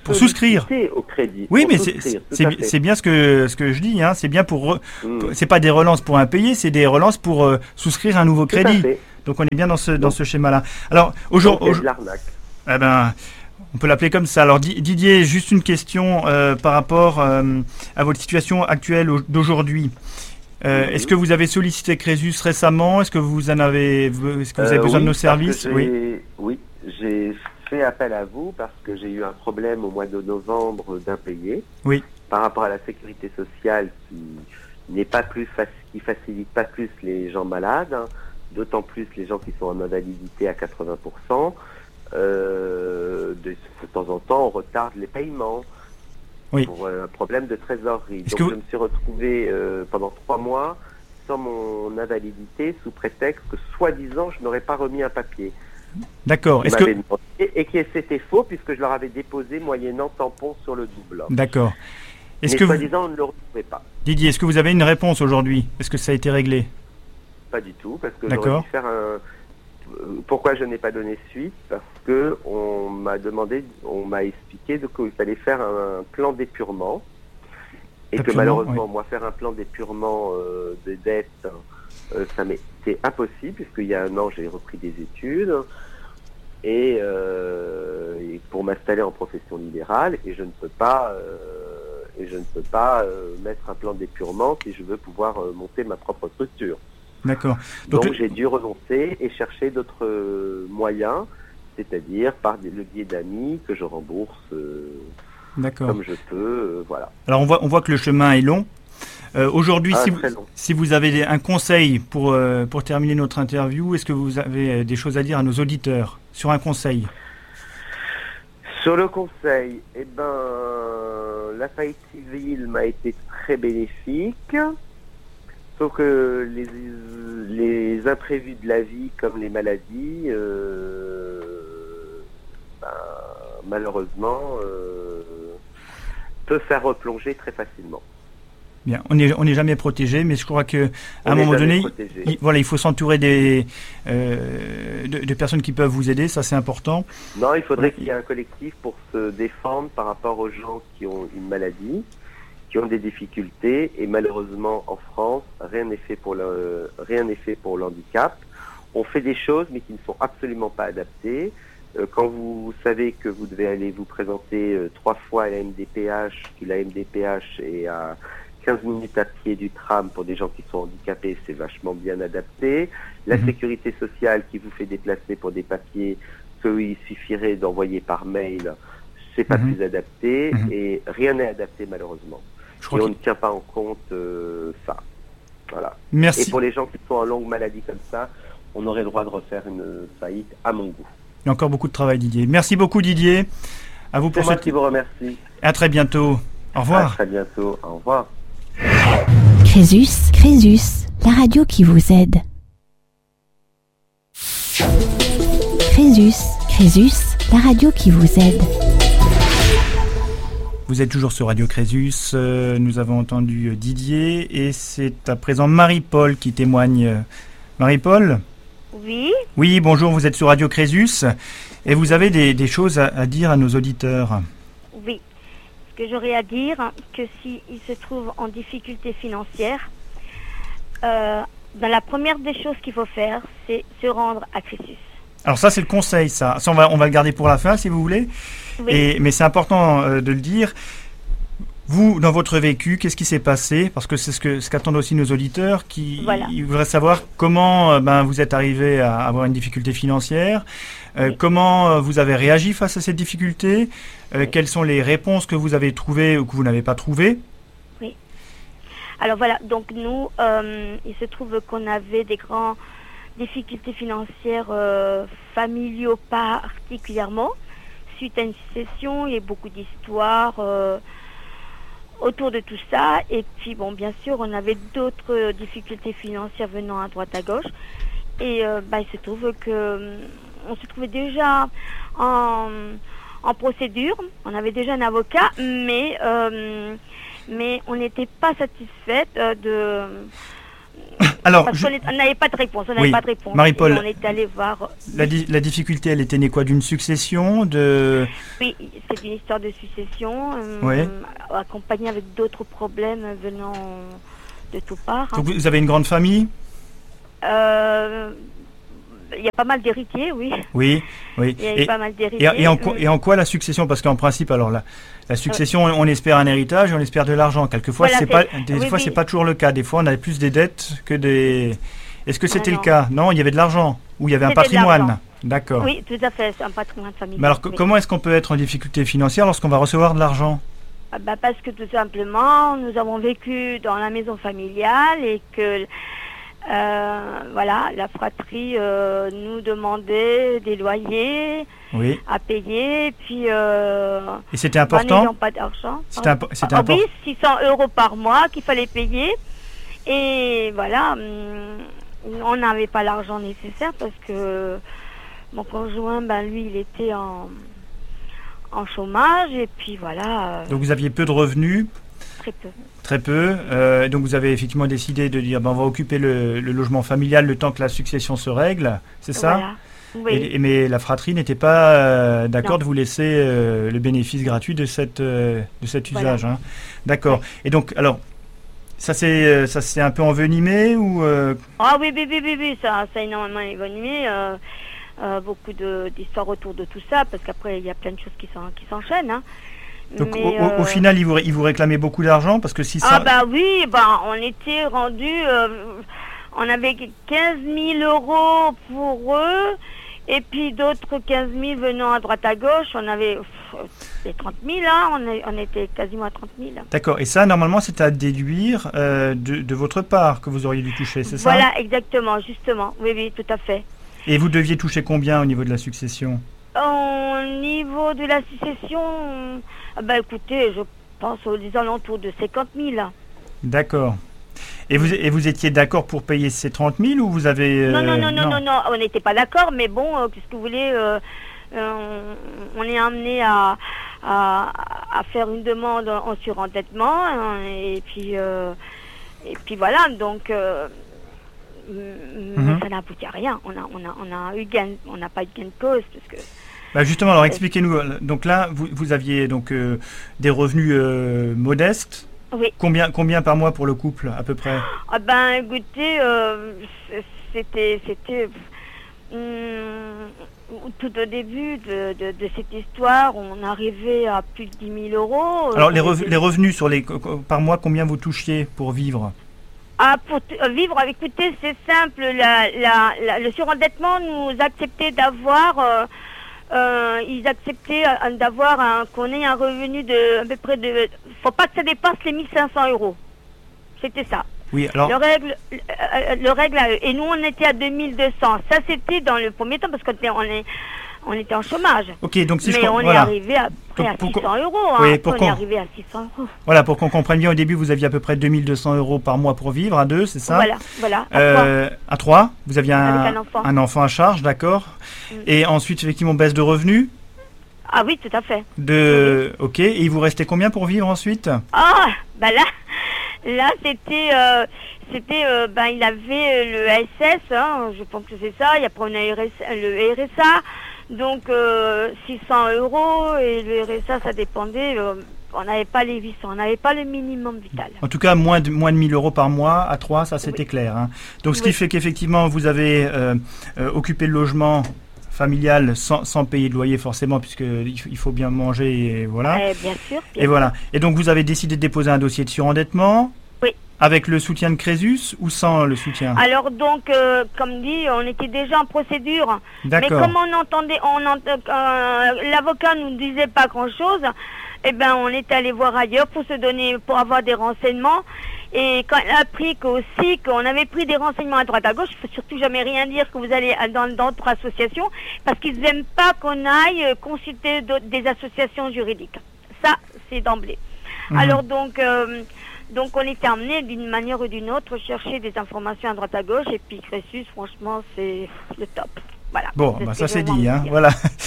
Pour souscrire au crédit. Oui, pour mais souscrire, c'est bien ce que je dis. Hein. C'est bien c'est pas des relances pour impayés, c'est des relances pour souscrire un nouveau crédit. Donc on est bien dans ce schéma-là. Alors aujourd'hui, de l'arnaque. Eh ben, on peut l'appeler comme ça. Alors Didier, juste une question par rapport à votre situation actuelle d'aujourd'hui. Est-ce que vous avez sollicité Crésus récemment ? Est-ce que vous avez besoin de nos services ? Oui, j'ai fait appel à vous parce que j'ai eu un problème au mois de novembre d'impayé. Oui. Par rapport à la sécurité sociale qui facilite pas plus les gens malades, hein, d'autant plus les gens qui sont en invalidité à 80%. De temps en temps, on retarde les paiements. Oui. Pour un problème de trésorerie. Je me suis retrouvé pendant 3 mois sans mon invalidité sous prétexte que soi-disant je n'aurais pas remis un papier. D'accord. Et qui c'était faux puisque je leur avais déposé moyennant tampon sur le double. D'accord. Mais soi-disant on ne le retrouvait pas. Didier, est-ce que vous avez une réponse aujourd'hui ? Est-ce que ça a été réglé ? Pas du tout, parce que j'aurais dû faire Pourquoi je n'ai pas donné suite ? Parce que on m'a expliqué qu'il fallait faire un plan d'épurement et que malheureusement, moi, faire un plan d'épurement de dette, ça m'était impossible puisqu'il y a 1 an, j'ai repris des études et pour m'installer en profession libérale et je ne peux pas mettre un plan d'épurement si je veux pouvoir monter ma propre structure. D'accord. Donc j'ai dû renoncer et chercher d'autres moyens, c'est-à-dire par le biais d'amis que je rembourse comme je peux, voilà. Alors on voit que le chemin est long. Aujourd'hui, si vous avez un conseil pour terminer notre interview, est-ce que vous avez des choses à dire à nos auditeurs sur un conseil ? Sur le conseil, la faillite civile m'a été très bénéfique. Sauf que les imprévus de la vie, comme les maladies, malheureusement, peuvent faire replonger très facilement. Bien, on n'est jamais protégé, mais je crois qu'à un moment donné, il faut s'entourer de personnes qui peuvent vous aider, ça c'est important. Non, il faudrait qu'il y ait un collectif pour se défendre par rapport aux gens qui ont une maladie, qui ont des difficultés, et malheureusement en France, rien n'est fait pour le handicap. On fait des choses mais qui ne sont absolument pas adaptées. Quand vous savez que vous devez aller vous présenter 3 fois à la MDPH, que la MDPH est à 15 minutes à pied du tram pour des gens qui sont handicapés, c'est vachement bien adapté. La sécurité sociale qui vous fait déplacer pour des papiers qu'il suffirait d'envoyer par mail, c'est pas plus adapté, et rien n'est adapté malheureusement. Et on ne tient pas en compte ça. Voilà. Merci. Et pour les gens qui sont en longue maladie comme ça, on aurait le droit de refaire une faillite à mon goût. Il y a encore beaucoup de travail, Didier. Merci beaucoup, Didier. À vous pour moi qui vous remercie. À très bientôt. Au revoir. À très bientôt. Au revoir. Crésus, la radio qui vous aide. Crésus, la radio qui vous aide. Vous êtes toujours sur Radio Crésus, nous avons entendu Didier et c'est à présent Marie-Paul qui témoigne. Marie-Paul ? Oui. Oui, bonjour, vous êtes sur Radio Crésus et vous avez des choses à dire à nos auditeurs. Oui, ce que j'aurais à dire, que s'ils se trouvent en difficulté financière, la première des choses qu'il faut faire, c'est se rendre à Crésus. Alors ça, c'est le conseil, ça on va le garder pour la fin si vous voulez. Oui. Mais c'est important de le dire. Vous, dans votre vécu, qu'est-ce qui s'est passé ? Parce que c'est ce qu'attendent aussi nos auditeurs qui ils voudraient savoir comment vous êtes arrivé à avoir une difficulté financière, comment vous avez réagi face à cette difficulté, quelles sont les réponses que vous avez trouvées ou que vous n'avez pas trouvées. Oui. Alors voilà, donc nous, il se trouve qu'on avait des grandes difficultés financières familiaux particulièrement. Suite à une succession, il y a beaucoup d'histoires autour de tout ça. Et puis, bon, bien sûr, on avait d'autres difficultés financières venant à droite à gauche. Et il se trouve que on se trouvait déjà en procédure. On avait déjà un avocat, mais on n'était pas satisfaite Alors, parce qu'on n'avait pas de réponse. Oui, Marie-Paul, et on est allé voir. La difficulté, elle était née quoi, d'une succession de... Oui, c'est une histoire de succession, Ouais. accompagnée avec d'autres problèmes venant de toutes parts. Donc vous avez une grande famille? Il y a pas mal d'héritiers, oui. Oui, oui. Il y a pas mal d'héritiers. Et en quoi la succession? Parce qu'en principe, alors la succession, on espère un héritage, on espère de l'argent. Quelquefois, Voilà, c'est pas toujours le cas. Des fois, on a plus des dettes que des... Est-ce que c'était le cas? Non, il y avait de l'argent. Ou il y avait un C'était de patrimoine? l'argent. D'accord. Oui, tout à fait, c'est un patrimoine familial. Mais alors, Oui. comment est-ce qu'on peut être en difficulté financière lorsqu'on va recevoir de l'argent? Parce que tout simplement, nous avons vécu dans la maison familiale et que voilà, la fratrie nous demandait des loyers Oui. à payer, et puis Et c'était important? n'ayant pas d'argent. C'était important. Oui, 600 € par mois qu'il fallait payer. Et voilà, on n'avait pas l'argent nécessaire parce que mon conjoint, lui, il était en chômage, et puis voilà. Donc vous aviez peu de revenus? Très peu. Très peu. Donc vous avez effectivement décidé de dire on va occuper le logement familial le temps que la succession se règle, c'est ça? Voilà. Oui. Mais la fratrie n'était pas d'accord Non. de vous laisser le bénéfice gratuit de cet Voilà. usage. Hein. D'accord. Et donc, alors, ça s'est un peu envenimé ou Ah oui, ça a énormément évolué. Beaucoup d'histoires autour de tout ça, parce qu'après, il y a plein de choses qui s'enchaînent. Hein. donc Mais, au final, il vous réclamait beaucoup d'argent parce que si ça... Oui, on était rendu, on avait 15 000 € pour eux, et puis d'autres 15 000 venant à droite à gauche, on avait les 30 000, hein, on était quasiment à 30 000. D'accord, et ça, normalement, c'est à déduire de votre part que vous auriez dû toucher, c'est ça? Voilà, exactement, justement, oui, tout à fait. Et vous deviez toucher combien au niveau de la succession? Au niveau de la succession, écoutez, je pense aux alentours de 50 000. D'accord. Et vous étiez d'accord pour payer ces 30 000 ou vous avez... Non, on n'était pas d'accord, mais bon, qu'est-ce que vous voulez, on est amené à faire une demande en surendettement, hein, et puis voilà, donc... mais ça n'a abouti à rien. On n'a pas eu de gain de cause parce que. Justement, alors expliquez-nous. Donc là, vous aviez donc des revenus modestes. Oui. Combien par mois pour le couple à peu près? Écoutez, c'était tout au début de cette histoire, on arrivait à plus de 10 000 €. Alors les revenus par mois, combien vous touchiez pour vivre? Pour vivre, écoutez, c'est simple. Le surendettement nous acceptait d'avoir, ils acceptaient d'avoir qu'on ait un revenu de à peu près de. Faut pas que ça dépasse les 1 500 €. C'était ça. Oui, alors. Le règle, et nous on était à 2 200. Ça c'était dans le premier temps parce qu'on était en chômage. Ok, donc si mais on est arrivé après à 600 €. Oui, on est arrivé à 600 €. Voilà, pour qu'on comprenne bien, au début, vous aviez à peu près 2 200 € par mois pour vivre, à deux, c'est ça? Voilà. À trois, vous aviez un enfant à charge, d'accord. Et ensuite, effectivement, baisse de revenus? Ah oui, tout à fait. Oui. Ok, et il vous restait combien pour vivre ensuite? Là, c'était, il avait le SS, hein, je pense que c'est ça, et après on a le RSA, donc 600 €, et le RSA, ça dépendait, on n'avait pas les 800, on n'avait pas le minimum vital. En tout cas, moins de 1 000 € par mois à 3, ça c'était clair. Hein. Donc ce qui fait qu'effectivement, vous avez occupé le logement familial sans payer de loyer forcément, puisqu'il faut bien manger, et voilà. Bien sûr. Et voilà. Et donc vous avez décidé de déposer un dossier de surendettement. Oui. Avec le soutien de Crésus ou sans le soutien? Alors donc, comme dit, on était déjà en procédure. D'accord. Mais comme l'avocat nous disait pas grand-chose, on est allé voir ailleurs pour avoir des renseignements. Et quand elle a appris qu'on avait pris des renseignements à droite à gauche, il faut surtout jamais rien dire que vous allez dans d'autres associations, parce qu'ils n'aiment pas qu'on aille consulter des associations juridiques. Ça, c'est d'emblée. Alors donc on était amené d'une manière ou d'une autre chercher des informations à droite à gauche, et puis Crésus, franchement, c'est le top. Voilà. Bon, ça c'est dit, hein, voilà.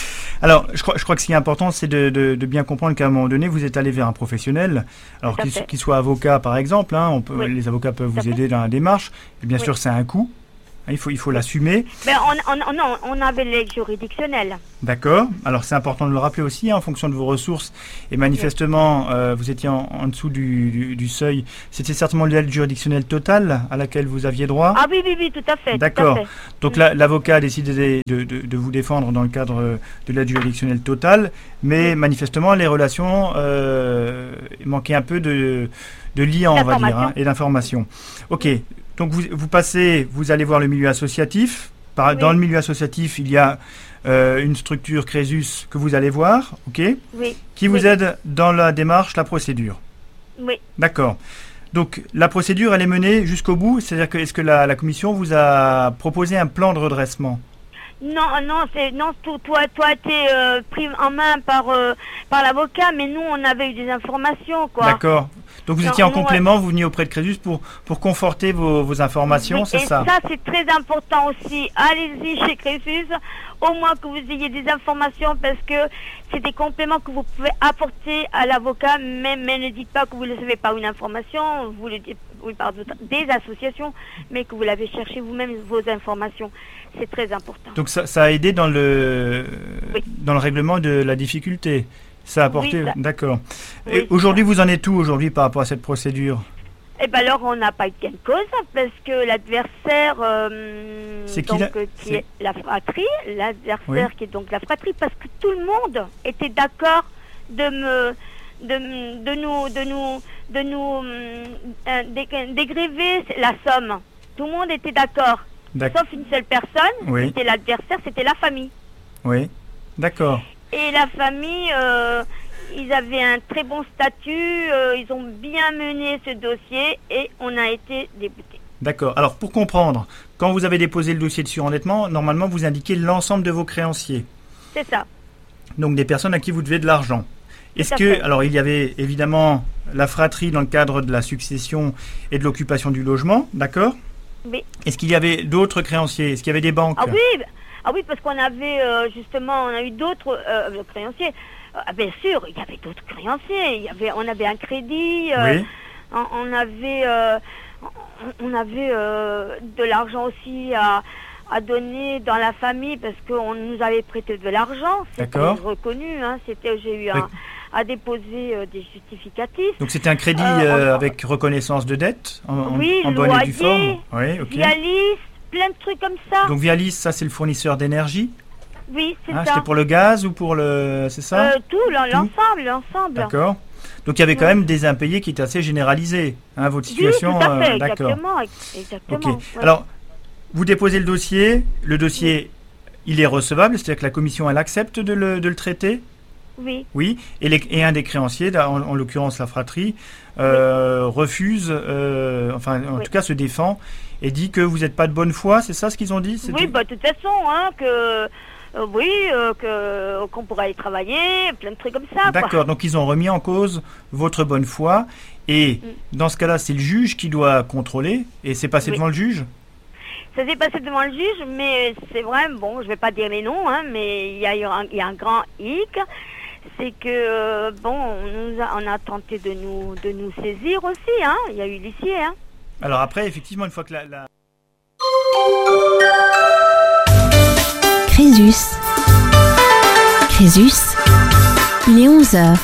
Alors, je crois que ce qui est important, c'est de bien comprendre qu'à un moment donné, vous êtes allé vers un professionnel, alors qu'il soit avocat, par exemple. Hein, les avocats peuvent vous aider dans la démarche. Et bien sûr, c'est un coût. Il faut l'assumer. Mais on avait l'aide juridictionnelle. D'accord. Alors c'est important de le rappeler aussi, en fonction de vos ressources. Et manifestement, vous étiez en dessous du seuil. C'était certainement l'aide juridictionnelle totale à laquelle vous aviez droit. Ah oui, tout à fait. D'accord. Donc l'avocat a décidé de vous défendre dans le cadre de l'aide juridictionnelle totale, mais manifestement les relations manquaient un peu de liant, on va dire, hein, et d'information. Ok. Donc vous allez voir le milieu associatif. Dans le milieu associatif, il y a une structure Crésus que vous allez voir, ok, qui vous aide dans la démarche, la procédure. Oui. D'accord. Donc la procédure, elle est menée jusqu'au bout. C'est-à-dire que est-ce que la commission vous a proposé un plan de redressement? Non, toi t'es pris en main par l'avocat, mais nous on avait eu des informations, quoi. D'accord. Donc vous étiez en complément, vous veniez auprès de Crésus pour conforter vos informations, c'est ça? Et ça c'est très important aussi. Allez-y chez Crésus, au moins que vous ayez des informations, parce que c'est des compléments que vous pouvez apporter à l'avocat, mais ne dites pas que vous ne recevez pas une information, vous le dites par des associations, mais que vous l'avez cherché vous-même vos informations. C'est très important. Donc ça a aidé dans le règlement de la difficulté. Ça a apporté, d'accord. Et aujourd'hui, vous en êtes où aujourd'hui par rapport à cette procédure? Eh bien alors, on n'a pas eu de gain de cause, parce que l'adversaire, qui est la fratrie, qui est donc la fratrie, parce que tout le monde était d'accord de nous dégréver la somme. Tout le monde était d'accord. Sauf une seule personne, c'était l'adversaire, c'était la famille. Oui, d'accord. Et la famille, ils avaient un très bon statut, ils ont bien mené ce dossier et on a été déboutés. D'accord. Alors pour comprendre, quand vous avez déposé le dossier de surendettement, normalement vous indiquez l'ensemble de vos créanciers. C'est ça. Donc des personnes à qui vous devez de l'argent. Alors il y avait évidemment la fratrie dans le cadre de la succession et de l'occupation du logement, d'accord? Oui. Est-ce qu'il y avait d'autres créanciers? Est-ce qu'il y avait des banques? Ah oui, parce qu'on avait on a eu d'autres créanciers. Bien sûr, il y avait d'autres créanciers. On avait un crédit. On avait de l'argent aussi à donner dans la famille parce qu'on nous avait prêté de l'argent. C'était reconnu. Hein, j'ai eu à déposer des justificatifs. Donc c'était un crédit avec reconnaissance de dette en bonne et due forme. Oui, ok. Vialis, plein de trucs comme ça. Donc Vialis, ça c'est le fournisseur d'énergie? Oui, c'est ça. C'était pour le gaz ou pour c'est ça? Tout, l'ensemble. D'accord. Donc il y avait quand même des impayés qui étaient assez généralisés, hein, votre situation. Oui, tout à fait, d'accord. Exactement. Okay. Ouais. Alors, vous déposez le dossier, il est recevable, c'est-à-dire que la commission, elle accepte de le traiter? Oui. Oui, et un des créanciers, en l'occurrence la fratrie, refuse, en tout cas se défend, et dit que vous n'êtes pas de bonne foi, c'est ça ce qu'ils ont dit? Oui, de toute façon, hein, qu'on pourrait aller travailler, plein de trucs comme ça. D'accord, donc ils ont remis en cause votre bonne foi, et dans ce cas-là, c'est le juge qui doit contrôler, et c'est passé devant le juge? Ça s'est passé devant le juge, mais c'est vrai, je ne vais pas dire les noms, hein, mais il y a un grand hic. C'est que, on a tenté de nous saisir aussi, hein. Il y a eu l'huissier, hein. Alors après, effectivement, une fois que Crésus, il est 11h.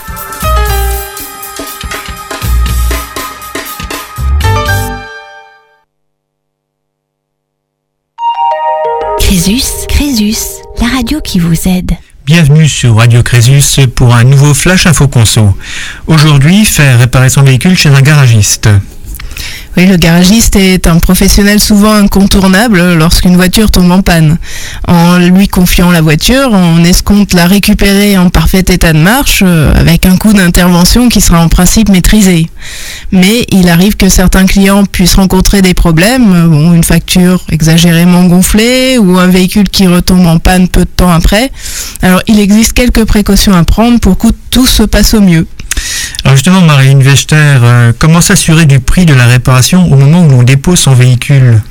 Crésus, la radio qui vous aide. Bienvenue sur Radio Crésus pour un nouveau Flash Info Conso. Aujourd'hui, faire réparer son véhicule chez un garagiste. Oui, le garagiste est un professionnel souvent incontournable lorsqu'une voiture tombe en panne. En lui confiant la voiture, on escompte la récupérer en parfait état de marche avec un coût d'intervention qui sera en principe maîtrisé. Mais il arrive que certains clients puissent rencontrer des problèmes, une facture exagérément gonflée ou un véhicule qui retombe en panne peu de temps après. Alors il existe quelques précautions à prendre pour que tout se passe au mieux. Alors justement, Marie Wester, comment s'assurer du prix de la réparation au moment où l'on dépose son véhicule ?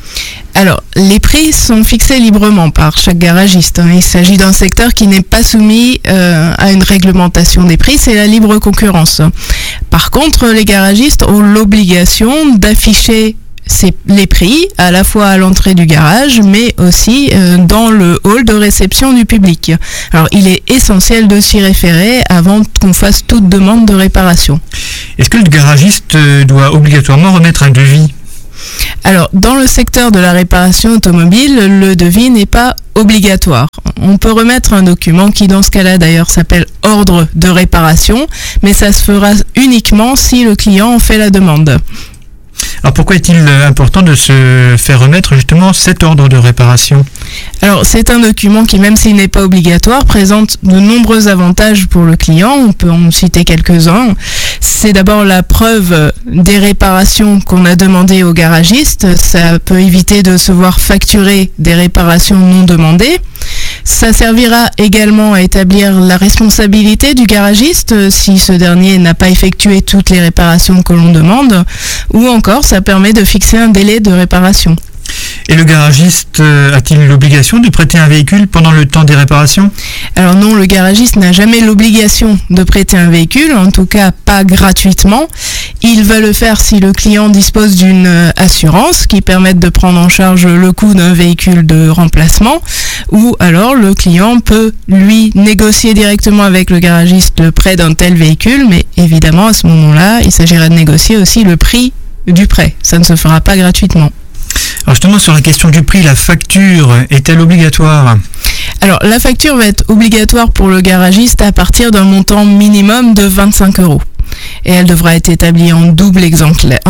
Alors, les prix sont fixés librement par chaque garagiste. Il s'agit d'un secteur qui n'est pas soumis à une réglementation des prix, c'est la libre concurrence. Par contre, les garagistes ont l'obligation d'afficher les prix à la fois à l'entrée du garage, mais aussi dans le hall de réception du public. Alors, il est essentiel de s'y référer avant qu'on fasse toute demande de réparation. Est-ce que le garagiste doit obligatoirement remettre un devis ? Alors, dans le secteur de la réparation automobile, le devis n'est pas obligatoire. On peut remettre un document qui, dans ce cas-là, d'ailleurs, s'appelle ordre de réparation, mais ça se fera uniquement si le client en fait la demande. Alors pourquoi est-il important de se faire remettre justement cet ordre de réparation ? Alors c'est un document qui, même s'il n'est pas obligatoire, présente de nombreux avantages pour le client. On peut en citer quelques-uns. C'est d'abord la preuve des réparations qu'on a demandées au garagiste. Ça peut éviter de se voir facturer des réparations non demandées. Ça servira également à établir la responsabilité du garagiste si ce dernier n'a pas effectué toutes les réparations que l'on demande, ou encore ça permet de fixer un délai de réparation. Et le garagiste a-t-il l'obligation de prêter un véhicule pendant le temps des réparations ? Alors non, le garagiste n'a jamais l'obligation de prêter un véhicule, en tout cas pas gratuitement. Il va le faire si le client dispose d'une assurance qui permette de prendre en charge le coût d'un véhicule de remplacement, ou alors le client peut, lui, négocier directement avec le garagiste le prêt d'un tel véhicule, mais évidemment à ce moment-là, il s'agira de négocier aussi le prix du prêt. Ça ne se fera pas gratuitement. Alors justement, sur la question du prix, la facture est-elle obligatoire ? Alors, la facture va être obligatoire pour le garagiste à partir d'un montant minimum de 25 €. Et elle devra être établie en double exemplaire.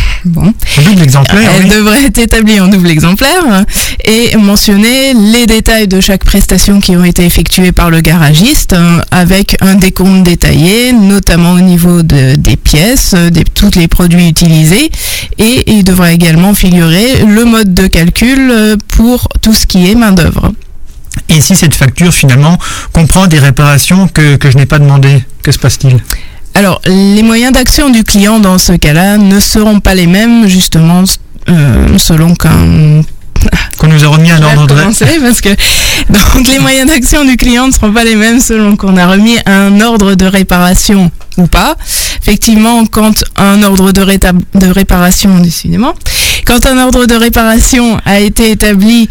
Double exemplaire, Elle devrait être établie en double exemplaire et mentionner les détails de chaque prestation qui ont été effectuées par le garagiste avec un décompte détaillé, notamment au niveau des pièces, tous les produits utilisés. Et il devra également figurer le mode de calcul pour tout ce qui est main-d'œuvre. Et si cette facture, finalement, comprend des réparations que je n'ai pas demandées, que se passe-t-il ? Alors, les moyens d'action du client dans ce cas-là ne seront pas les mêmes, justement, selon qu'on nous a remis un ordre de réparation. Donc les moyens d'action du client ne seront pas les mêmes selon qu'on a remis un ordre de réparation ou pas. Effectivement, quand un ordre de réparation, décidément, quand un ordre de réparation a été établi,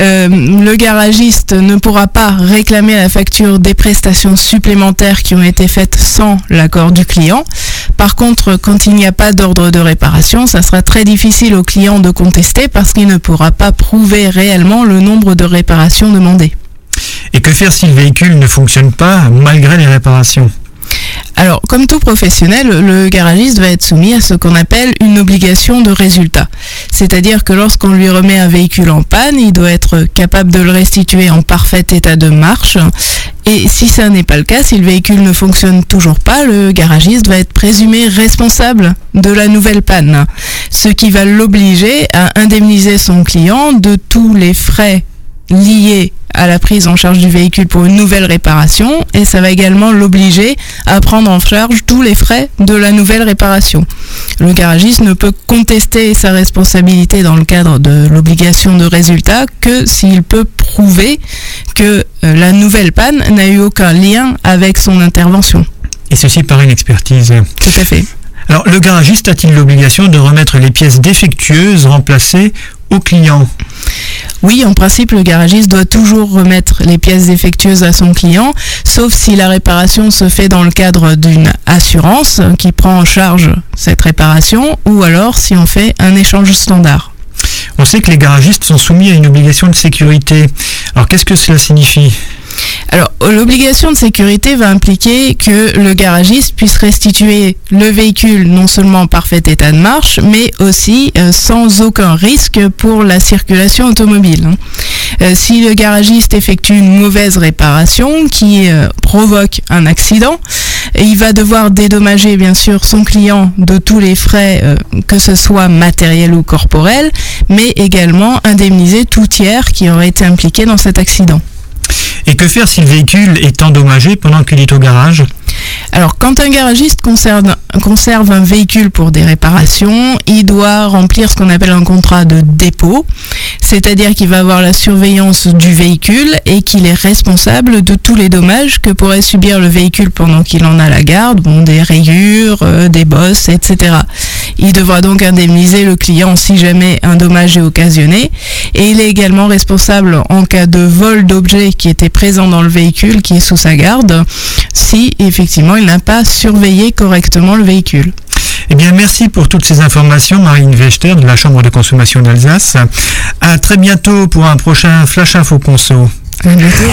le garagiste ne pourra pas réclamer la facture des prestations supplémentaires qui ont été faites sans l'accord du client. Par contre, quand il n'y a pas d'ordre de réparation, ça sera très difficile au client de contester parce qu'il ne pourra pas prouver réellement le nombre de réparations demandées. Et que faire si le véhicule ne fonctionne pas malgré les réparations ? Alors, comme tout professionnel, le garagiste va être soumis à ce qu'on appelle une obligation de résultat. C'est-à-dire que lorsqu'on lui remet un véhicule en panne, il doit être capable de le restituer en parfait état de marche. Et si ça n'est pas le cas, si le véhicule ne fonctionne toujours pas, le garagiste va être présumé responsable de la nouvelle panne. Ce qui va l'obliger à indemniser son client de tous les frais liés à la prise en charge du véhicule pour une nouvelle réparation, et ça va également l'obliger à prendre en charge tous les frais de la nouvelle réparation. Le garagiste ne peut contester sa responsabilité dans le cadre de l'obligation de résultat que s'il peut prouver que la nouvelle panne n'a eu aucun lien avec son intervention. Et ceci par une expertise. Tout à fait. Alors, le garagiste a-t-il l'obligation de remettre les pièces défectueuses remplacées au client ? Oui, en principe, le garagiste doit toujours remettre les pièces défectueuses à son client, sauf si la réparation se fait dans le cadre d'une assurance qui prend en charge cette réparation, ou alors si on fait un échange standard. On sait que les garagistes sont soumis à une obligation de sécurité. Alors, qu'est-ce que cela signifie ? Alors, l'obligation de sécurité va impliquer que le garagiste puisse restituer le véhicule non seulement en parfait état de marche, mais aussi sans aucun risque pour la circulation automobile. Si le garagiste effectue une mauvaise réparation qui provoque un accident, il va devoir dédommager bien sûr son client de tous les frais, que ce soit matériels ou corporels, mais également indemniser tout tiers qui aurait été impliqué dans cet accident. Et que faire si le véhicule est endommagé pendant qu'il est au garage ? Alors, quand un garagiste conserve un véhicule pour des réparations, il doit remplir ce qu'on appelle un contrat de dépôt, c'est-à-dire qu'il va avoir la surveillance du véhicule et qu'il est responsable de tous les dommages que pourrait subir le véhicule pendant qu'il en a la garde, des rayures, des bosses, etc. Il devra donc indemniser le client si jamais un dommage est occasionné, et il est également responsable en cas de vol d'objets qui étaient présents dans le véhicule qui est sous sa garde, si effectivement il n'a pas surveillé correctement le véhicule. Eh bien, merci pour toutes ces informations, Marine Vechter de la Chambre de consommation d'Alsace. À très bientôt pour un prochain Flash Info Conso. À bientôt.